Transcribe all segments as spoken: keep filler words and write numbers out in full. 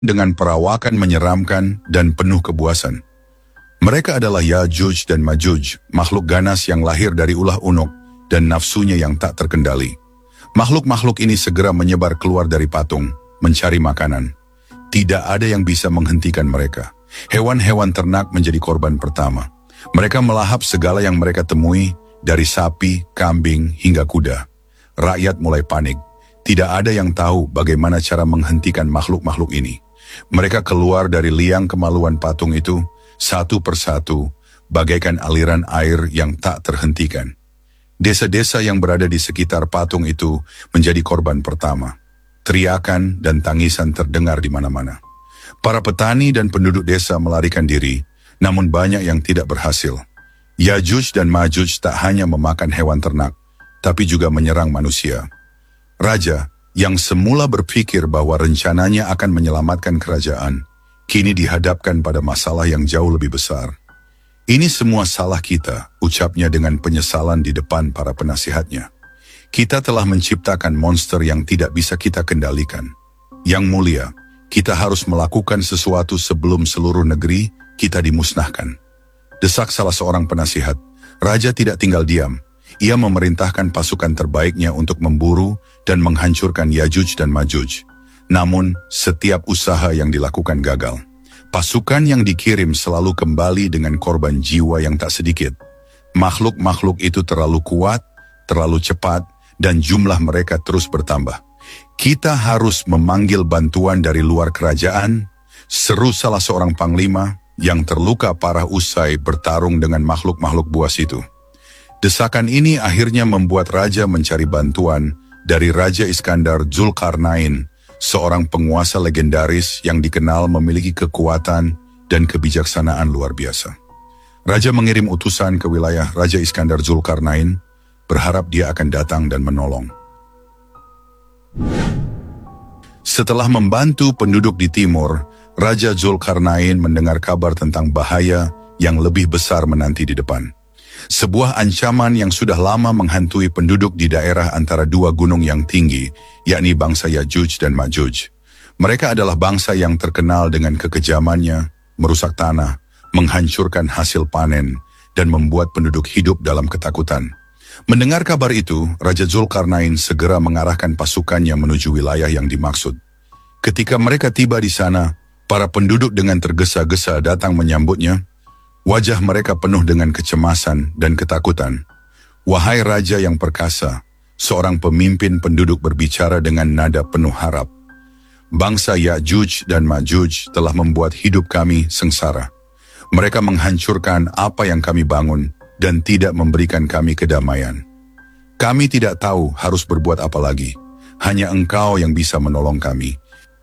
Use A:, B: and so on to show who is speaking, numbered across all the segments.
A: dengan perawakan menyeramkan dan penuh kebuasan. Mereka adalah Ya'juj dan Ma'juj, makhluk ganas yang lahir dari ulah unuk dan nafsunya yang tak terkendali. Makhluk-makhluk ini segera menyebar keluar dari patung, mencari makanan. Tidak ada yang bisa menghentikan mereka. Hewan-hewan ternak menjadi korban pertama. Mereka melahap segala yang mereka temui, dari sapi, kambing, hingga kuda. Rakyat mulai panik. Tidak ada yang tahu bagaimana cara menghentikan makhluk-makhluk ini. Mereka keluar dari liang kemaluan patung itu, satu persatu, bagaikan aliran air yang tak terhentikan. Desa-desa yang berada di sekitar patung itu menjadi korban pertama. Teriakan dan tangisan terdengar di mana-mana. Para petani dan penduduk desa melarikan diri, namun banyak yang tidak berhasil. Ya'juj dan Ma'juj tak hanya memakan hewan ternak, tapi juga menyerang manusia. Raja, yang semula berpikir bahwa rencananya akan menyelamatkan kerajaan, kini dihadapkan pada masalah yang jauh lebih besar. Ini semua salah kita, ucapnya dengan penyesalan di depan para penasihatnya. Kita telah menciptakan monster yang tidak bisa kita kendalikan. Yang mulia, kita harus melakukan sesuatu sebelum seluruh negeri kita dimusnahkan. Desak salah seorang penasihat. Raja tidak tinggal diam. Ia memerintahkan pasukan terbaiknya untuk memburu dan menghancurkan Ya'juj dan Ma'juj. Namun, setiap usaha yang dilakukan gagal. Pasukan yang dikirim selalu kembali dengan korban jiwa yang tak sedikit. Makhluk-makhluk itu terlalu kuat, terlalu cepat, dan jumlah mereka terus bertambah. Kita harus memanggil bantuan dari luar kerajaan, seru salah seorang panglima yang terluka parah usai bertarung dengan makhluk-makhluk buas itu. Desakan ini akhirnya membuat raja mencari bantuan dari Raja Iskandar Zulkarnain, seorang penguasa legendaris yang dikenal memiliki kekuatan dan kebijaksanaan luar biasa. Raja mengirim utusan ke wilayah Raja Iskandar Zulkarnain, berharap dia akan datang dan menolong. Setelah membantu penduduk di timur, Raja Zulkarnain mendengar kabar tentang bahaya yang lebih besar menanti di depan. Sebuah ancaman yang sudah lama menghantui penduduk di daerah antara dua gunung yang tinggi, yakni bangsa Ya'juj dan Ma'juj. Mereka adalah bangsa yang terkenal dengan kekejamannya, merusak tanah, menghancurkan hasil panen, dan membuat penduduk hidup dalam ketakutan. Mendengar kabar itu, Raja Zulkarnain segera mengarahkan pasukannya menuju wilayah yang dimaksud. Ketika mereka tiba di sana, para penduduk dengan tergesa-gesa datang menyambutnya. Wajah mereka penuh dengan kecemasan dan ketakutan. Wahai Raja yang perkasa, seorang pemimpin penduduk berbicara dengan nada penuh harap. Bangsa Ya'juj dan Ma'juj telah membuat hidup kami sengsara. Mereka menghancurkan apa yang kami bangun dan tidak memberikan kami kedamaian. Kami tidak tahu harus berbuat apa lagi. Hanya Engkau yang bisa menolong kami.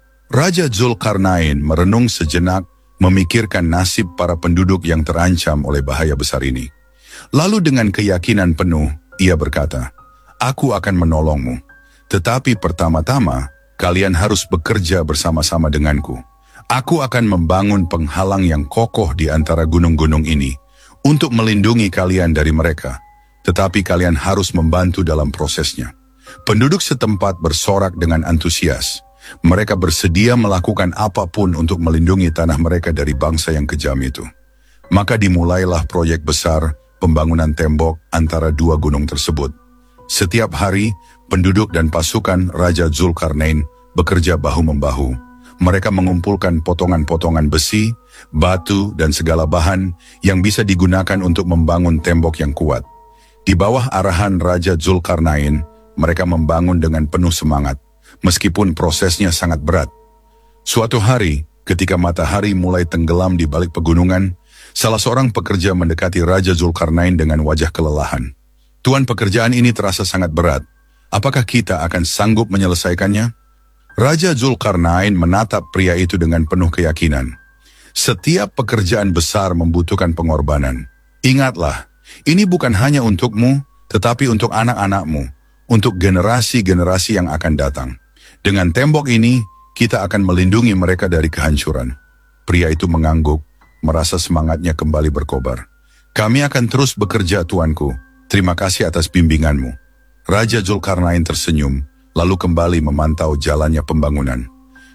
A: Raja Zulkarnain merenung sejenak, memikirkan nasib para penduduk yang terancam oleh bahaya besar ini. Lalu dengan keyakinan penuh, ia berkata, "Aku akan menolongmu. Tetapi pertama-tama, kalian harus bekerja bersama-sama denganku. Aku akan membangun penghalang yang kokoh di antara gunung-gunung ini, untuk melindungi kalian dari mereka. Tetapi kalian harus membantu dalam prosesnya." Penduduk setempat bersorak dengan antusias. Mereka bersedia melakukan apapun untuk melindungi tanah mereka dari bangsa yang kejam itu. Maka dimulailah proyek besar pembangunan tembok antara dua gunung tersebut. Setiap hari, penduduk dan pasukan Raja Zulkarnain bekerja bahu-membahu. Mereka mengumpulkan potongan-potongan besi, batu, dan segala bahan yang bisa digunakan untuk membangun tembok yang kuat. Di bawah arahan Raja Zulkarnain, mereka membangun dengan penuh semangat. Meskipun prosesnya sangat berat. Suatu hari, ketika matahari mulai tenggelam di balik pegunungan, salah seorang pekerja mendekati Raja Zulkarnain dengan wajah kelelahan. "Tuan, pekerjaan ini terasa sangat berat. Apakah kita akan sanggup menyelesaikannya?" Raja Zulkarnain menatap pria itu dengan penuh keyakinan. "Setiap pekerjaan besar membutuhkan pengorbanan. Ingatlah, ini bukan hanya untukmu, tetapi untuk anak-anakmu, untuk generasi-generasi yang akan datang. Dengan tembok ini, kita akan melindungi mereka dari kehancuran." Pria itu mengangguk, merasa semangatnya kembali berkobar. "Kami akan terus bekerja, tuanku. Terima kasih atas bimbinganmu." Raja Zulkarnain tersenyum, lalu kembali memantau jalannya pembangunan.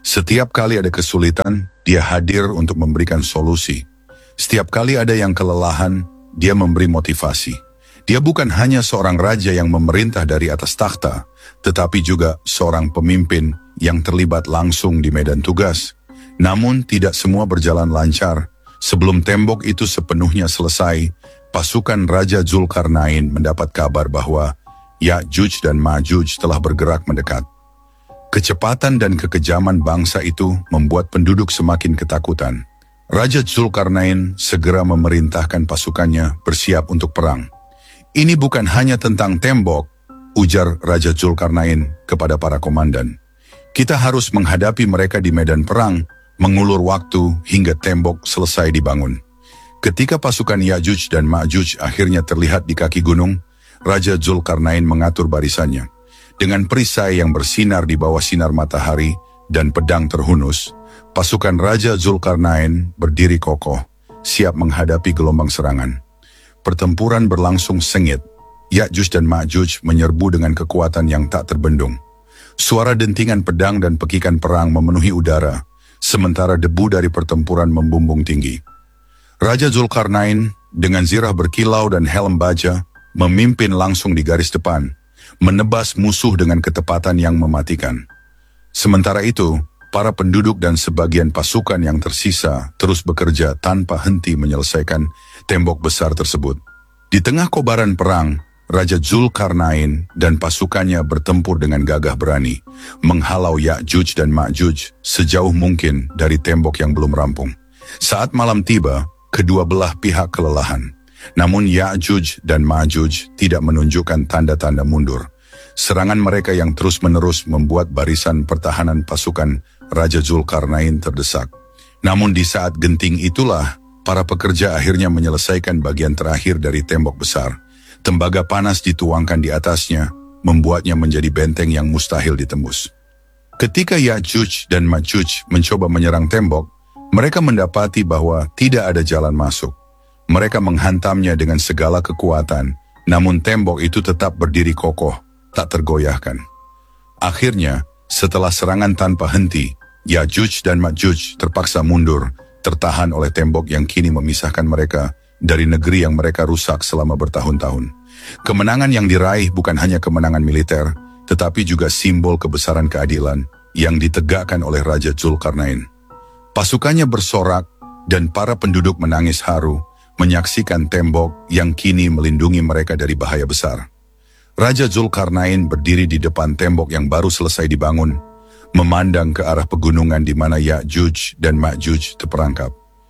A: Setiap kali ada kesulitan, dia hadir untuk memberikan solusi. Setiap kali ada yang kelelahan, dia memberi motivasi. Dia bukan hanya seorang raja yang memerintah dari atas takhta, tetapi juga seorang pemimpin yang terlibat langsung di medan tugas. Namun tidak semua berjalan lancar. Sebelum tembok itu sepenuhnya selesai, pasukan Raja Zulkarnain mendapat kabar bahwa Ya'juj dan Ma'juj telah bergerak mendekat. Kecepatan dan kekejaman bangsa itu membuat penduduk semakin ketakutan. Raja Zulkarnain segera memerintahkan pasukannya bersiap untuk perang. Ini bukan hanya tentang tembok, ujar Raja Zulkarnain kepada para komandan. Kita harus menghadapi mereka di medan perang, mengulur waktu hingga tembok selesai dibangun. Ketika pasukan Ya'juj dan Ma'juj akhirnya terlihat di kaki gunung, Raja Zulkarnain mengatur barisannya. Dengan perisai yang bersinar di bawah sinar matahari dan pedang terhunus, pasukan Raja Zulkarnain berdiri kokoh, siap menghadapi gelombang serangan. Pertempuran berlangsung sengit. Ya'juj dan Ma'juj menyerbu dengan kekuatan yang tak terbendung. Suara dentingan pedang dan pekikan perang memenuhi udara, sementara debu dari pertempuran membumbung tinggi. Raja Zulkarnain dengan zirah berkilau dan helm baja memimpin langsung di garis depan, menebas musuh dengan ketepatan yang mematikan. Sementara itu, para penduduk dan sebagian pasukan yang tersisa terus bekerja tanpa henti menyelesaikan tembok besar tersebut. Di tengah kobaran perang, Raja Zulkarnain dan pasukannya bertempur dengan gagah berani, menghalau Ya'juj dan Ma'juj sejauh mungkin dari tembok yang belum rampung. Saat malam tiba, kedua belah pihak kelelahan. Namun Ya'juj dan Ma'juj tidak menunjukkan tanda-tanda mundur. Serangan mereka yang terus-menerus membuat barisan pertahanan pasukan Raja Zulkarnain terdesak. Namun di saat genting itulah, para pekerja akhirnya menyelesaikan bagian terakhir dari tembok besar. Tembaga panas dituangkan di atasnya, membuatnya menjadi benteng yang mustahil ditembus. Ketika Ya'juj dan Ma'juj mencoba menyerang tembok, mereka mendapati bahwa tidak ada jalan masuk. Mereka menghantamnya dengan segala kekuatan, namun tembok itu tetap berdiri kokoh, tak tergoyahkan. Akhirnya, setelah serangan tanpa henti, Ya'juj dan Ma'juj terpaksa mundur, tertahan oleh tembok yang kini memisahkan mereka dari negeri yang mereka rusak selama bertahun-tahun. Kemenangan yang diraih bukan hanya kemenangan militer, tetapi juga simbol kebesaran keadilan yang ditegakkan oleh Raja Zulkarnain. Pasukannya bersorak dan para penduduk menangis haru, menyaksikan tembok yang kini melindungi mereka dari bahaya besar. Raja Zulkarnain berdiri di depan tembok yang baru selesai dibangun, memandang ke arah pegunungan di mana Ya'juj dan Ma'juj terperangkap.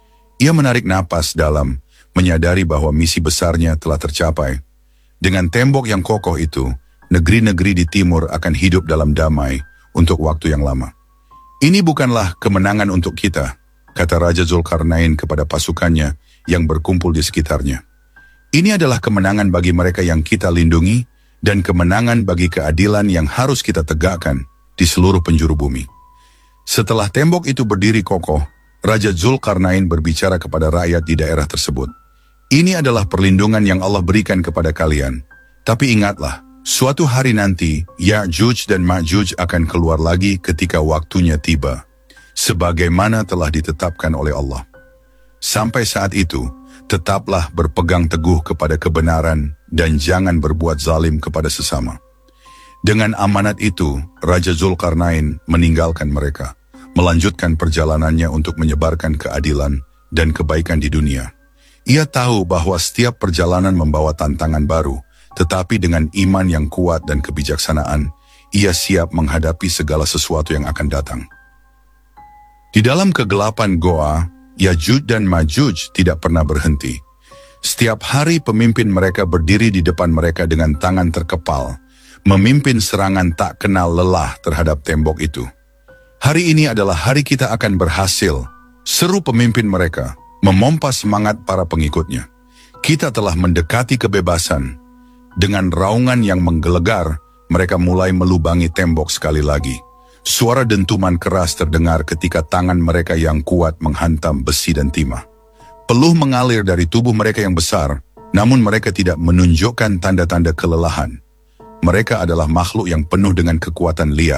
A: Ia menarik napas dalam, menyadari bahwa misi besarnya telah tercapai. Dengan tembok yang kokoh itu, negeri-negeri di timur akan hidup dalam damai untuk waktu yang lama. Ini bukanlah kemenangan untuk kita, kata Raja Zulkarnain kepada pasukannya yang berkumpul di sekitarnya. Ini adalah kemenangan bagi mereka yang kita lindungi dan kemenangan bagi keadilan yang harus kita tegakkan di seluruh penjuru bumi. Setelah tembok itu berdiri kokoh, Raja Zulkarnain berbicara kepada rakyat di daerah tersebut. Ini adalah perlindungan yang Allah berikan kepada kalian. Tapi ingatlah, suatu hari nanti Ya'juj dan Ma'juj akan keluar lagi ketika waktunya tiba, sebagaimana telah ditetapkan oleh Allah. Sampai saat itu, tetaplah berpegang teguh kepada kebenaran dan jangan berbuat zalim kepada sesama. Dengan amanat itu, Raja Zulkarnain meninggalkan mereka, melanjutkan perjalanannya untuk menyebarkan keadilan dan kebaikan di dunia. Ia tahu bahwa setiap perjalanan membawa tantangan baru, tetapi dengan iman yang kuat dan kebijaksanaan, ia siap menghadapi segala sesuatu yang akan datang. Di dalam kegelapan goa, Ya'juj dan Ma'juj tidak pernah berhenti. Setiap hari pemimpin mereka berdiri di depan mereka dengan tangan terkepal, memimpin serangan tak kenal lelah terhadap tembok itu. Hari ini adalah hari kita akan berhasil, seru pemimpin mereka, memompa semangat para pengikutnya. Kita telah mendekati kebebasan. Dengan raungan yang menggelegar, mereka mulai melubangi tembok sekali lagi. Suara dentuman keras terdengar ketika tangan mereka yang kuat menghantam besi dan timah. Peluh mengalir dari tubuh mereka yang besar, namun mereka tidak menunjukkan tanda-tanda kelelahan. Mereka adalah makhluk yang penuh dengan kekuatan liar,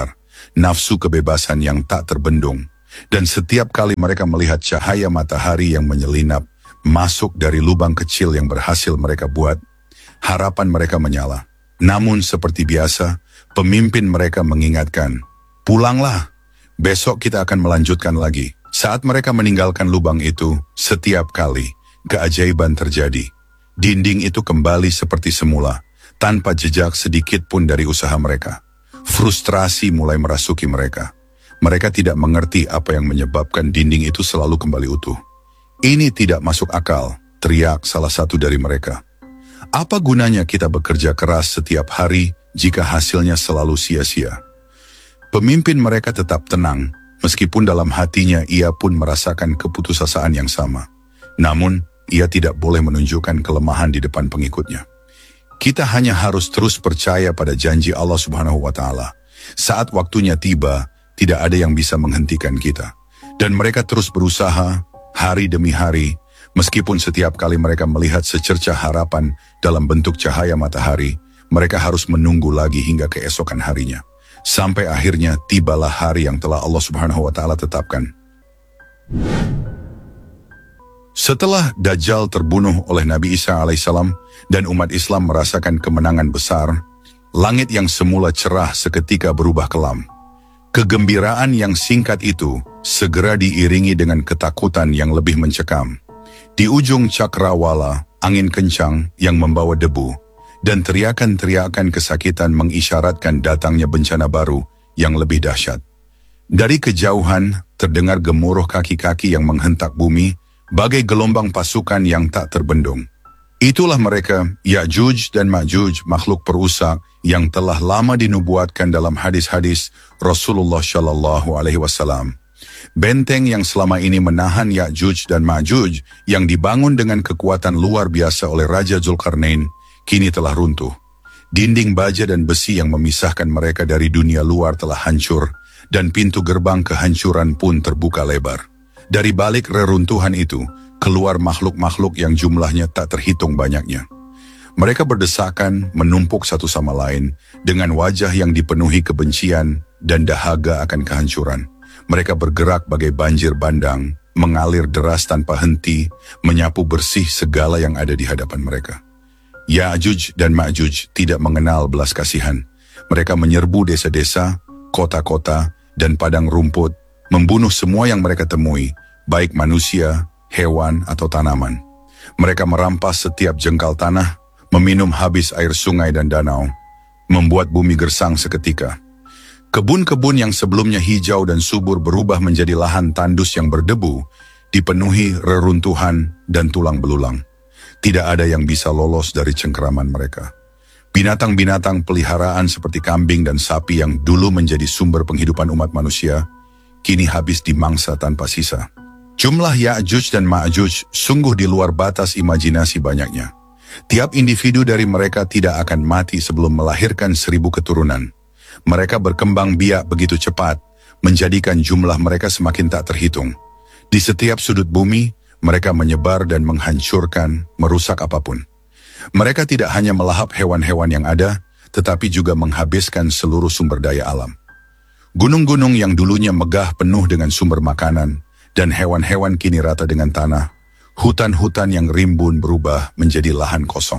A: nafsu kebebasan yang tak terbendung. Dan setiap kali mereka melihat cahaya matahari yang menyelinap masuk dari lubang kecil yang berhasil mereka buat, harapan mereka menyala. Namun seperti biasa, pemimpin mereka mengingatkan, "Pulanglah, besok kita akan melanjutkan lagi." Saat mereka meninggalkan lubang itu, setiap kali keajaiban terjadi. Dinding itu kembali seperti semula, tanpa jejak sedikit pun dari usaha mereka. Frustrasi mulai merasuki mereka. Mereka tidak mengerti apa yang menyebabkan dinding itu selalu kembali utuh. "Ini tidak masuk akal," teriak salah satu dari mereka. "Apa gunanya kita bekerja keras setiap hari jika hasilnya selalu sia-sia?" Pemimpin mereka tetap tenang, meskipun dalam hatinya ia pun merasakan keputusasaan yang sama. Namun, ia tidak boleh menunjukkan kelemahan di depan pengikutnya. Kita hanya harus terus percaya pada janji Allah Subhanahu wa Ta'ala. Saat waktunya tiba, tidak ada yang bisa menghentikan kita. Dan mereka terus berusaha, hari demi hari, meskipun setiap kali mereka melihat secercah harapan dalam bentuk cahaya matahari, mereka harus menunggu lagi hingga keesokan harinya. Sampai akhirnya tibalah hari yang telah Allah Subhanahu wa Ta'ala tetapkan. Setelah Dajjal terbunuh oleh Nabi Isa alaihissalam dan umat Islam merasakan kemenangan besar, langit yang semula cerah seketika berubah kelam. Kegembiraan yang singkat itu segera diiringi dengan ketakutan yang lebih mencekam. Di ujung cakrawala, angin kencang yang membawa debu, dan teriakan-teriakan kesakitan mengisyaratkan datangnya bencana baru yang lebih dahsyat. Dari kejauhan terdengar gemuruh kaki-kaki yang menghentak bumi, bagai gelombang pasukan yang tak terbendung. Itulah mereka, Ya'juj dan Ma'juj, makhluk perusak yang telah lama dinubuatkan dalam hadis-hadis Rasulullah Shallallahu Alaihi Wasallam. Benteng yang selama ini menahan Ya'juj dan Ma'juj yang dibangun dengan kekuatan luar biasa oleh Raja Zulkarnain, kini telah runtuh. Dinding baja dan besi yang memisahkan mereka dari dunia luar telah hancur, dan pintu gerbang kehancuran pun terbuka lebar. Dari balik reruntuhan itu, keluar makhluk-makhluk yang jumlahnya tak terhitung banyaknya. Mereka berdesakan, menumpuk satu sama lain, dengan wajah yang dipenuhi kebencian dan dahaga akan kehancuran. Mereka bergerak bagai banjir bandang, mengalir deras tanpa henti, menyapu bersih segala yang ada di hadapan mereka. Ya'juj dan Ma'juj tidak mengenal belas kasihan. Mereka menyerbu desa-desa, kota-kota, dan padang rumput, membunuh semua yang mereka temui, baik manusia, hewan, atau tanaman. Mereka merampas setiap jengkal tanah, meminum habis air sungai dan danau, membuat bumi gersang seketika. Kebun-kebun yang sebelumnya hijau dan subur berubah menjadi lahan tandus yang berdebu, dipenuhi reruntuhan dan tulang belulang. Tidak ada yang bisa lolos dari cengkeraman mereka. Binatang-binatang peliharaan seperti kambing dan sapi yang dulu menjadi sumber penghidupan umat manusia, kini habis dimangsa tanpa sisa. Jumlah Ya'juj dan Ma'juj sungguh di luar batas imajinasi banyaknya. Tiap individu dari mereka tidak akan mati sebelum melahirkan seribu keturunan. Mereka berkembang biak begitu cepat, menjadikan jumlah mereka semakin tak terhitung. Di setiap sudut bumi, mereka menyebar dan menghancurkan, merusak apapun. Mereka tidak hanya melahap hewan-hewan yang ada, tetapi juga menghabiskan seluruh sumber daya alam. Gunung-gunung yang dulunya megah penuh dengan sumber makanan, dan hewan-hewan kini rata dengan tanah. Hutan-hutan yang rimbun berubah menjadi lahan kosong.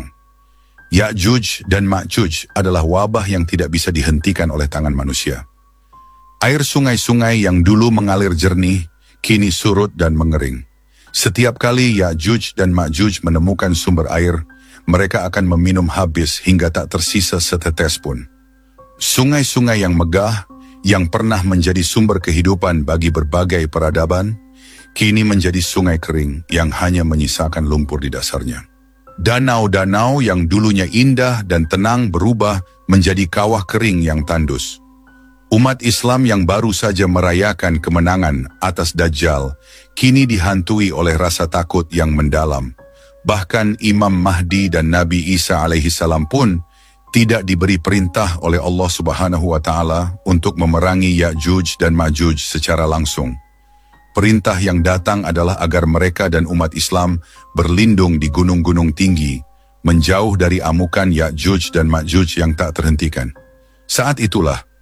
A: Ya'juj dan Ma'juj adalah wabah yang tidak bisa dihentikan oleh tangan manusia. Air sungai-sungai yang dulu mengalir jernih, kini surut dan mengering. Setiap kali Ya'juj dan Ma'juj menemukan sumber air, mereka akan meminum habis hingga tak tersisa setetes pun. Sungai-sungai yang megah, yang pernah menjadi sumber kehidupan bagi berbagai peradaban, kini menjadi sungai kering yang hanya menyisakan lumpur di dasarnya. Danau-danau yang dulunya indah dan tenang berubah menjadi kawah kering yang tandus. Umat Islam yang baru saja merayakan kemenangan atas Dajjal, kini dihantui oleh rasa takut yang mendalam. Bahkan Imam Mahdi dan Nabi Isa alaihissalam pun tidak diberi perintah oleh Allah Subhanahu wa Ta'ala untuk memerangi Ya'juj dan Ma'juj secara langsung. Perintah yang datang adalah agar mereka dan umat Islam berlindung di gunung-gunung tinggi, menjauh dari amukan Ya'juj dan Ma'juj yang tak terhentikan. Saat itulah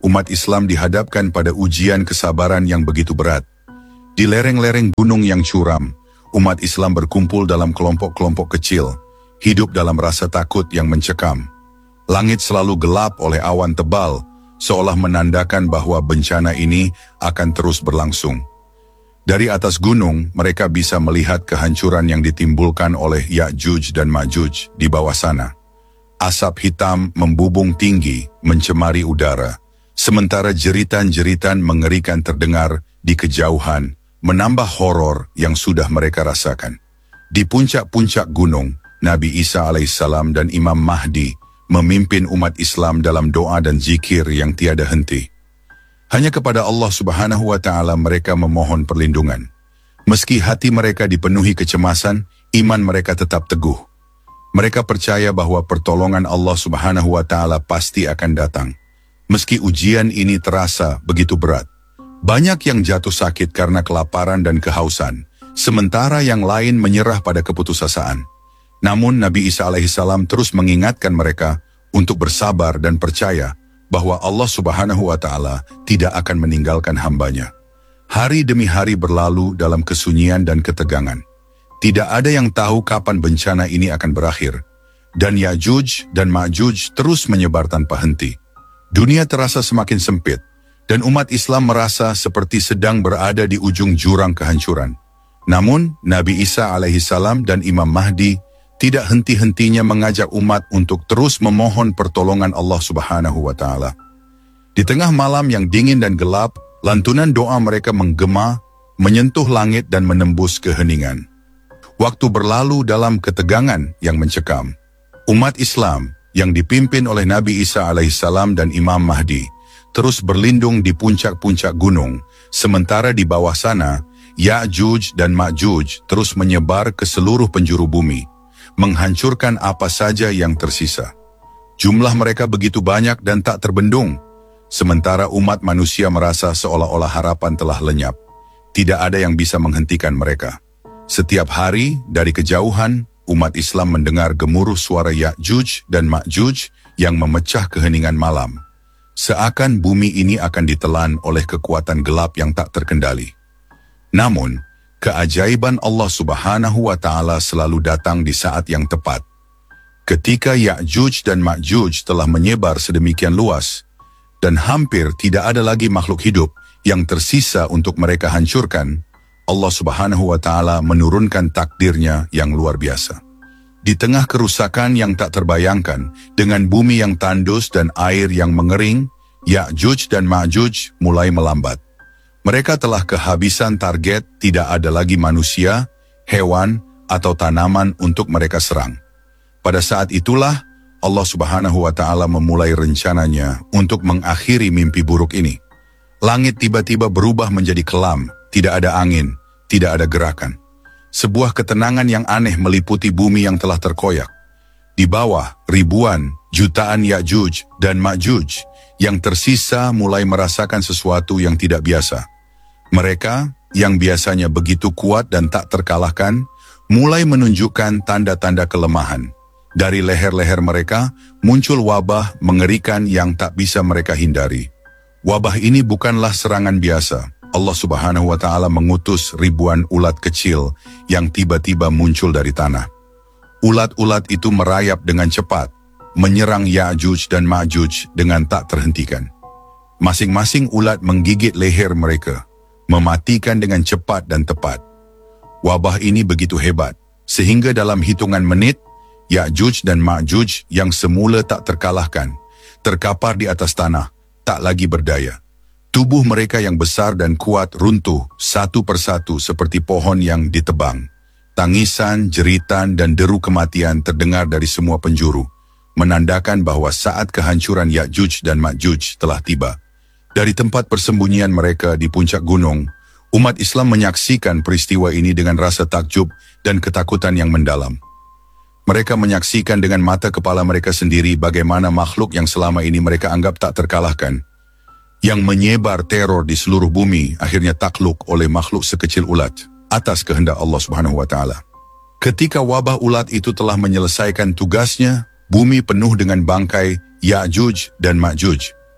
A: umat Islam dihadapkan pada ujian kesabaran yang begitu berat. Di lereng-lereng gunung yang curam, umat Islam berkumpul dalam kelompok-kelompok kecil, hidup dalam rasa takut yang mencekam. Langit selalu gelap oleh awan tebal, seolah menandakan bahwa bencana ini akan terus berlangsung. Dari atas gunung, mereka bisa melihat kehancuran yang ditimbulkan oleh Ya'juj dan Ma'juj di bawah sana. Asap hitam membubung tinggi, mencemari udara, sementara jeritan-jeritan mengerikan terdengar di kejauhan, menambah horor yang sudah mereka rasakan. Di puncak-puncak gunung, Nabi Isa alaihissalam dan Imam Mahdi memimpin umat Islam dalam doa dan zikir yang tiada henti. Hanya kepada Allah Subhanahu wa Ta'ala mereka memohon perlindungan. Meski hati mereka dipenuhi kecemasan, iman mereka tetap teguh. Mereka percaya bahwa pertolongan Allah Subhanahu wa Ta'ala pasti akan datang. Meski ujian ini terasa begitu berat. Banyak yang jatuh sakit karena kelaparan dan kehausan, sementara yang lain menyerah pada keputusasaan. Namun Nabi Isa alaihissalam terus mengingatkan mereka untuk bersabar dan percaya bahwa Allah Subhanahu wa Ta'ala tidak akan meninggalkan hambanya. Hari demi hari berlalu dalam kesunyian dan ketegangan. Tidak ada yang tahu kapan bencana ini akan berakhir. Dan Ya'juj dan Ma'juj terus menyebar tanpa henti. Dunia terasa semakin sempit, dan umat Islam merasa seperti sedang berada di ujung jurang kehancuran. Namun, Nabi Isa alaihissalam dan Imam Mahdi tidak henti-hentinya mengajak umat untuk terus memohon pertolongan Allah Subhanahu wa Ta'ala. Di tengah malam yang dingin dan gelap, lantunan doa mereka menggema, menyentuh langit dan menembus keheningan. Waktu berlalu dalam ketegangan yang mencekam. Umat Islam yang dipimpin oleh Nabi Isa alaihissalam dan Imam Mahdi terus berlindung di puncak-puncak gunung, sementara di bawah sana, Ya'juj dan Ma'juj terus menyebar ke seluruh penjuru bumi, menghancurkan apa saja yang tersisa. Jumlah mereka begitu banyak dan tak terbendung, sementara umat manusia merasa seolah-olah harapan telah lenyap. Tidak ada yang bisa menghentikan mereka. Setiap hari dari kejauhan, umat Islam mendengar gemuruh suara Ya'juj dan Ma'juj yang memecah keheningan malam. Seakan bumi ini akan ditelan oleh kekuatan gelap yang tak terkendali. Namun, keajaiban Allah Subhanahu wa Ta'ala selalu datang di saat yang tepat. Ketika Ya'juj dan Ma'juj telah menyebar sedemikian luas, dan hampir tidak ada lagi makhluk hidup yang tersisa untuk mereka hancurkan, Allah Subhanahu wa Ta'ala menurunkan takdirnya yang luar biasa. Di tengah kerusakan yang tak terbayangkan, dengan bumi yang tandus dan air yang mengering, Ya'juj dan Ma'juj mulai melambat. Mereka telah kehabisan target, tidak ada lagi manusia, hewan, atau tanaman untuk mereka serang. Pada saat itulah, Allah Subhanahu wa Ta'ala memulai rencananya untuk mengakhiri mimpi buruk ini. Langit tiba-tiba berubah menjadi kelam, tidak ada angin, tidak ada gerakan. Sebuah ketenangan yang aneh meliputi bumi yang telah terkoyak. Di bawah, ribuan, jutaan Ya'juj dan Ma'juj yang tersisa mulai merasakan sesuatu yang tidak biasa. Mereka, yang biasanya begitu kuat dan tak terkalahkan, mulai menunjukkan tanda-tanda kelemahan. Dari leher-leher mereka, muncul wabah mengerikan yang tak bisa mereka hindari. Wabah ini bukanlah serangan biasa. Allah Subhanahu wa Ta'ala mengutus ribuan ulat kecil yang tiba-tiba muncul dari tanah. Ulat-ulat itu merayap dengan cepat, menyerang Ya'juj dan Ma'juj dengan tak terhentikan. Masing-masing ulat menggigit leher mereka, mematikan dengan cepat dan tepat. Wabah ini begitu hebat, sehingga dalam hitungan menit, Ya'juj dan Ma'juj yang semula tak terkalahkan, terkapar di atas tanah, tak lagi berdaya. Tubuh mereka yang besar dan kuat runtuh satu persatu seperti pohon yang ditebang. Tangisan, jeritan, dan deru kematian terdengar dari semua penjuru, menandakan bahwa saat kehancuran Ya'juj dan Ma'juj telah tiba. Dari tempat persembunyian mereka di puncak gunung, umat Islam menyaksikan peristiwa ini dengan rasa takjub dan ketakutan yang mendalam. Mereka menyaksikan dengan mata kepala mereka sendiri bagaimana makhluk yang selama ini mereka anggap tak terkalahkan, yang menyebar teror di seluruh bumi, akhirnya takluk oleh makhluk sekecil ulat atas kehendak Allah Subhanahu wa Ta'ala. Ketika wabah ulat itu telah menyelesaikan tugasnya, bumi penuh dengan bangkai Ya'juj dan Ma'juj.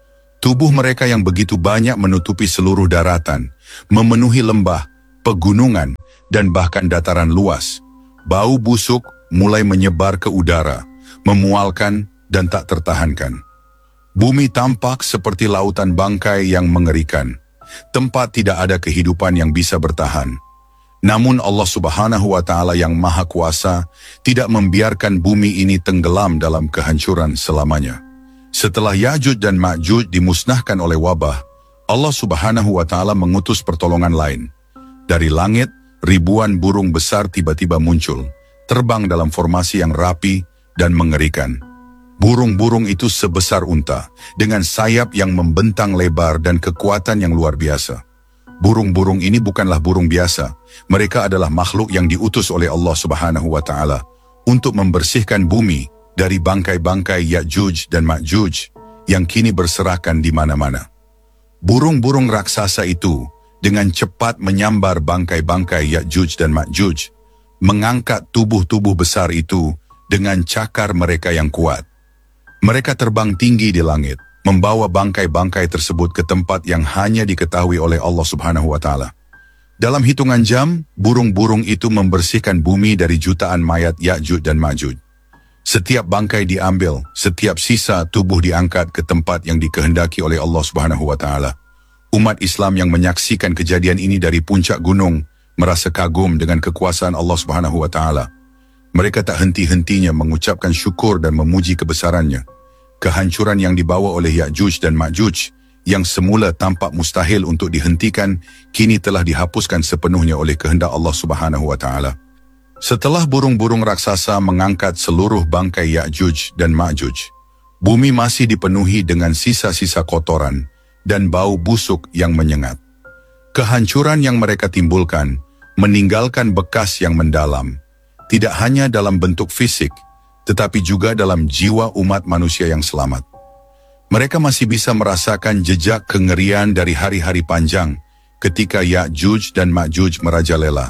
A: Tubuh mereka yang begitu banyak menutupi seluruh daratan, memenuhi lembah, pegunungan, dan bahkan dataran luas. Bau busuk mulai menyebar ke udara, memualkan dan tak tertahankan. Bumi tampak seperti lautan bangkai yang mengerikan. Tempat tidak ada kehidupan yang bisa bertahan. Namun Allah Subhanahu wa Ta'ala yang Maha Kuasa tidak membiarkan bumi ini tenggelam dalam kehancuran selamanya. Setelah Ya'juj dan Ma'juj dimusnahkan oleh wabah, Allah Subhanahu wa Ta'ala mengutus pertolongan lain. Dari langit, ribuan burung besar tiba-tiba muncul, terbang dalam formasi yang rapi dan mengerikan. Burung-burung itu sebesar unta, dengan sayap yang membentang lebar dan kekuatan yang luar biasa. Burung-burung ini bukanlah burung biasa, mereka adalah makhluk yang diutus oleh Allah Subhanahu wa Ta'ala untuk membersihkan bumi dari bangkai-bangkai Ya'juj dan Ma'juj yang kini berserakan di mana-mana. Burung-burung raksasa itu dengan cepat menyambar bangkai-bangkai Ya'juj dan Ma'juj, mengangkat tubuh-tubuh besar itu dengan cakar mereka yang kuat. Mereka terbang tinggi di langit, membawa bangkai-bangkai tersebut ke tempat yang hanya diketahui oleh Allah Subhanahu wa Ta'ala. Dalam hitungan jam, burung-burung itu membersihkan bumi dari jutaan mayat Ya'juj dan Ma'juj. Setiap bangkai diambil, setiap sisa tubuh diangkat ke tempat yang dikehendaki oleh Allah Subhanahu wa Ta'ala. Umat Islam yang menyaksikan kejadian ini dari puncak gunung merasa kagum dengan kekuasaan Allah Subhanahu wa Ta'ala. Mereka tak henti-hentinya mengucapkan syukur dan memuji kebesarannya. Kehancuran yang dibawa oleh Ya'juj dan Ma'juj yang semula tampak mustahil untuk dihentikan, kini telah dihapuskan sepenuhnya oleh kehendak Allah Subhanahu wa Ta'ala. Setelah burung-burung raksasa mengangkat seluruh bangkai Ya'juj dan Ma'juj, bumi masih dipenuhi dengan sisa-sisa kotoran dan bau busuk yang menyengat. Kehancuran yang mereka timbulkan meninggalkan bekas yang mendalam, tidak hanya dalam bentuk fisik, tetapi juga dalam jiwa umat manusia yang selamat. Mereka masih bisa merasakan jejak kengerian dari hari-hari panjang ketika Ya'juj dan Ma'juj merajalela.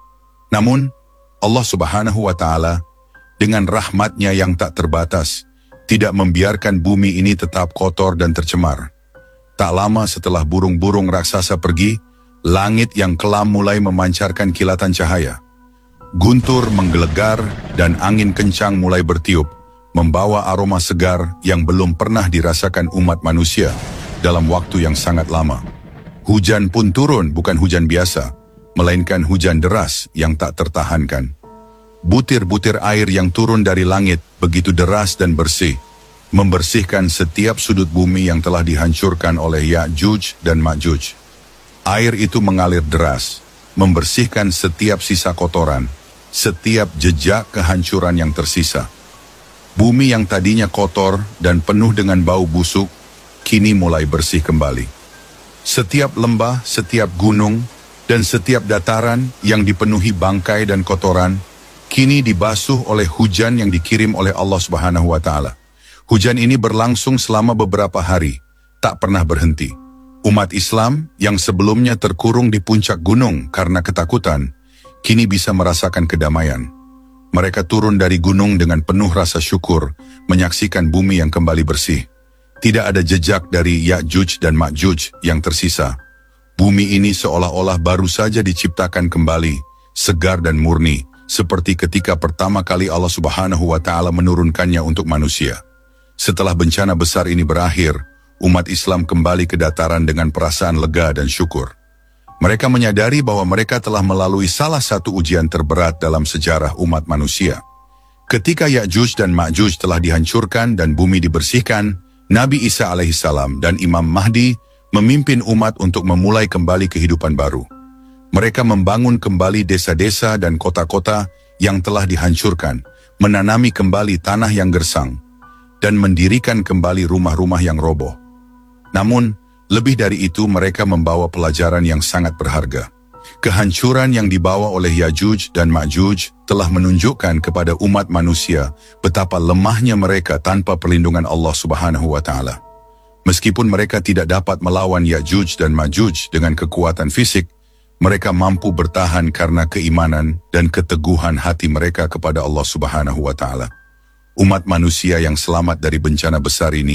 A: Namun, Allah Subhanahu wa Ta'ala dengan rahmatnya yang tak terbatas tidak membiarkan bumi ini tetap kotor dan tercemar. Tak lama setelah burung-burung raksasa pergi, langit yang kelam mulai memancarkan kilatan cahaya. Guntur menggelegar dan angin kencang mulai bertiup, membawa aroma segar yang belum pernah dirasakan umat manusia dalam waktu yang sangat lama. Hujan pun turun, bukan hujan biasa, melainkan hujan deras yang tak tertahankan. Butir-butir air yang turun dari langit begitu deras dan bersih, membersihkan setiap sudut bumi yang telah dihancurkan oleh Ya'juj dan Ma'juj. Air itu mengalir deras, membersihkan setiap sisa kotoran, setiap jejak kehancuran yang tersisa. Bumi yang tadinya kotor dan penuh dengan bau busuk, kini mulai bersih kembali. Setiap lembah, setiap gunung, dan setiap dataran yang dipenuhi bangkai dan kotoran, kini dibasuh oleh hujan yang dikirim oleh Allah Subhanahu wa Ta'ala. Hujan ini berlangsung selama beberapa hari, tak pernah berhenti. Umat Islam yang sebelumnya terkurung di puncak gunung karena ketakutan, kini bisa merasakan kedamaian. Mereka turun dari gunung dengan penuh rasa syukur, menyaksikan bumi yang kembali bersih. Tidak ada jejak dari Ya'juj dan Ma'juj yang tersisa. Bumi ini seolah-olah baru saja diciptakan kembali, segar dan murni, seperti ketika pertama kali Allah Subhanahu wa Ta'ala menurunkannya untuk manusia. Setelah bencana besar ini berakhir, umat Islam kembali ke dataran dengan perasaan lega dan syukur. Mereka menyadari bahwa mereka telah melalui salah satu ujian terberat dalam sejarah umat manusia. Ketika Ya'juj dan Ma'juj telah dihancurkan dan bumi dibersihkan, Nabi Isa alaihissalam dan Imam Mahdi memimpin umat untuk memulai kembali kehidupan baru. Mereka membangun kembali desa-desa dan kota-kota yang telah dihancurkan, menanami kembali tanah yang gersang, dan mendirikan kembali rumah-rumah yang roboh. Namun, lebih dari itu mereka membawa pelajaran yang sangat berharga. Kehancuran yang dibawa oleh Ya'juj dan Ma'juj telah menunjukkan kepada umat manusia betapa lemahnya mereka tanpa perlindungan Allah Subhanahu wa Ta'ala. Meskipun mereka tidak dapat melawan Ya'juj dan Ma'juj dengan kekuatan fisik, mereka mampu bertahan karena keimanan dan keteguhan hati mereka kepada Allah Subhanahu wa Ta'ala. Umat manusia yang selamat dari bencana besar ini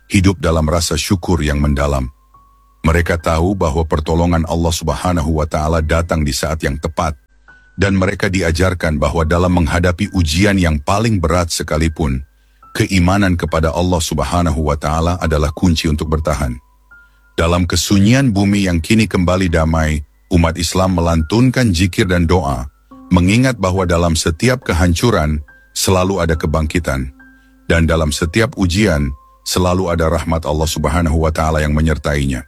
A: hidup dalam rasa syukur yang mendalam. Mereka tahu bahwa pertolongan Allah Subhanahu wa Ta'ala datang di saat yang tepat, dan mereka diajarkan bahwa dalam menghadapi ujian yang paling berat sekalipun, keimanan kepada Allah Subhanahu wa Ta'ala adalah kunci untuk bertahan. Dalam kesunyian bumi yang kini kembali damai, umat Islam melantunkan zikir dan doa, mengingat bahwa dalam setiap kehancuran selalu ada kebangkitan, dan dalam setiap ujian selalu ada rahmat Allah Subhanahu wa Ta'ala yang menyertainya.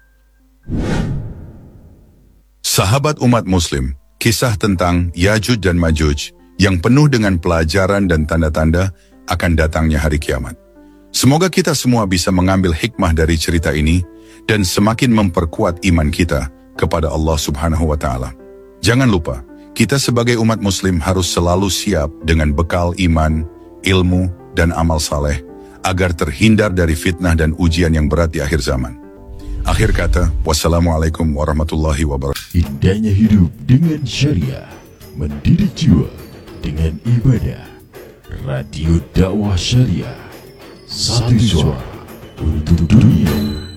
A: Sahabat umat Muslim, kisah tentang Yajuj dan Majuj yang penuh dengan pelajaran dan tanda-tanda akan datangnya hari kiamat. Semoga kita semua bisa mengambil hikmah dari cerita ini dan semakin memperkuat iman kita kepada Allah Subhanahu wa Ta'ala. Jangan lupa, kita sebagai umat Muslim harus selalu siap dengan bekal iman, ilmu, dan amal saleh agar terhindar dari fitnah dan ujian yang berat di akhir zaman. Akhir kata, wassalamualaikum warahmatullahi wabarakatuh.
B: Indahnya hidup dengan syariah, mendidik jiwa dengan ibadah. Radio Dakwah Syariah, satu suara untuk dunia.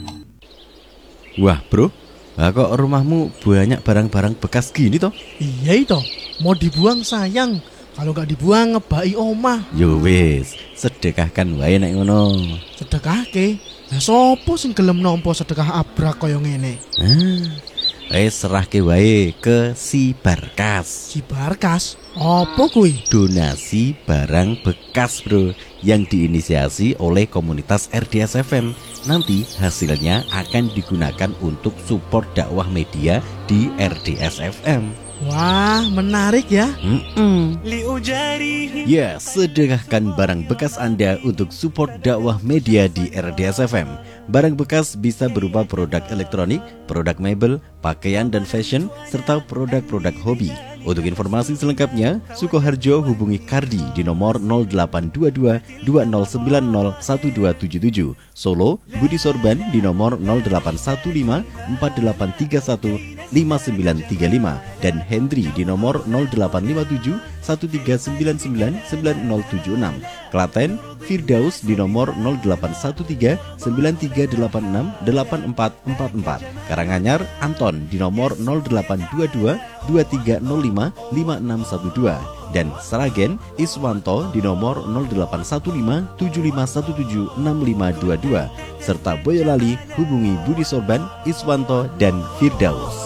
C: Wah bro, lah kok rumahmu banyak barang-barang bekas gini toh?
D: Iya itu, mau dibuang sayang. Kalau gak dibuang ngebai omah.
C: Yo wis, sedekahkan wae nek ngono.
D: Sedekah ke? Lah sopo sing gelem nampa sedekah abrak kaya ngene?
C: Ah, wis serahke wae ke si Barkas.
D: Si Barkas? Apa kuwi?
C: Donasi barang bekas bro, yang diinisiasi oleh komunitas R D S F M. Nanti hasilnya akan digunakan untuk support dakwah media di R D S F M.
D: Wah, menarik ya.
C: Mm-mm. Ya, sedekahkan barang bekas Anda untuk support dakwah media di R D S F M. Barang bekas bisa berupa produk elektronik, produk mebel, pakaian dan fashion, serta produk-produk hobi. Untuk informasi selengkapnya, Sukoharjo hubungi Kardi di nomor nol delapan dua dua dua nol sembilan nol satu dua tujuh tujuh. Solo, Budi Sorban di nomor nol delapan satu lima empat delapan tiga satu lima sembilan tiga lima dan Hendri di nomor nol delapan lima tujuh satu tiga sembilan sembilan sembilan nol tujuh enam. Klaten, Firdaus di nomor nol delapan satu tiga sembilan tiga delapan enam delapan empat empat empat. Karanganyar, Anton di nomor nol delapan dua dua dua tiga nol lima lima enam satu dua dan Sragen, Iswanto di nomor nol delapan satu lima tujuh lima satu tujuh enam lima dua dua serta Boyolali hubungi Budi Sorban, Iswanto dan Firdaus.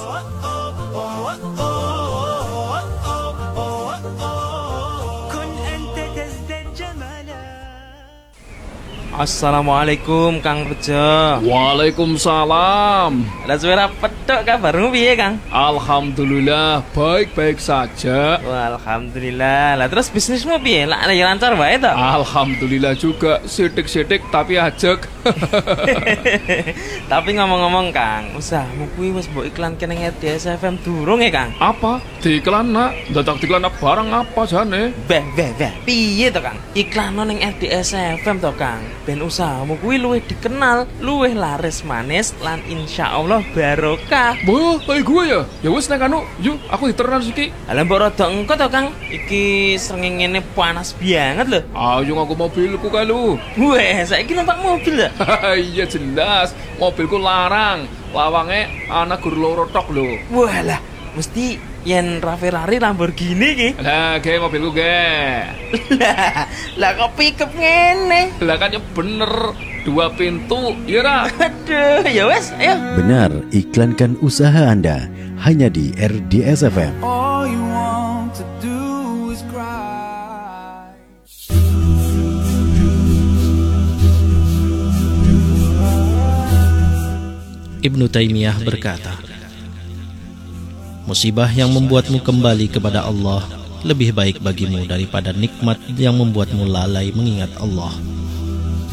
E: Assalamualaikum Kang Rejo.
F: Waalaikumsalam.
E: Lah suara petok kabarmu piye Kang?
F: Alhamdulillah baik-baik saja.
E: Wah, alhamdulillah. Lah terus bisnismu piye? Lah ya lancar wae to?
F: Alhamdulillah juga, sidik-sidik tapi ajek.
E: Tapi ngomong-ngomong Kang, usahamu kuwi wis mbok iklan kene R D S F M durung ya Kang?
F: Apa? Diiklan nak? Dadak diiklan barang apa jane?
E: Beh, beh, beh. Piye to Kang? Iklan ning R D S F M to Kang. Ben usahamu kuwi luwih dikenal, luwih laris manis lan insyaallah barokah.
F: Boh, kayak gue ya? Ya wis nek anu, yuk aku diteran iki.
E: Lah mbok rada engko to Kang. Iki srengenge panas banget lho.
F: Ayo aku mobilku kae lu.
E: Weh, saiki numpak mobil ya?
F: Iya jelas, mobilku larang. Lawange ana gur loro tok lho.
E: Walah, mesti yen Ferrari Lamborghini ki.
F: Lah, ge mobilku ge.
E: Lah, lah kok pickup ngene?
F: Lah kan ya bener, dua pintu, ya ra?
E: Aduh, ya wes, ayo.
C: Benar, iklankan usaha Anda hanya di R D S F M.
G: All you want to do is cry.
H: Ibnu Taimiyah berkata, musibah yang membuatmu kembali kepada Allah lebih baik bagimu daripada nikmat yang membuatmu lalai mengingat Allah.